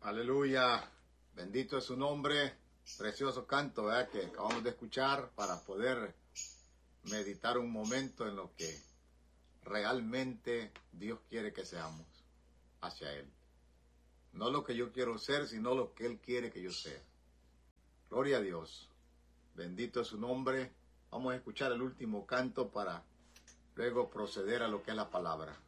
Aleluya, bendito es su nombre, precioso canto, ¿verdad?, que acabamos de escuchar para poder meditar un momento en lo que realmente Dios quiere que seamos hacia Él. No lo que yo quiero ser, sino lo que Él quiere que yo sea. Gloria a Dios, bendito es su nombre. Vamos a escuchar el último canto para luego proceder a lo que es la palabra.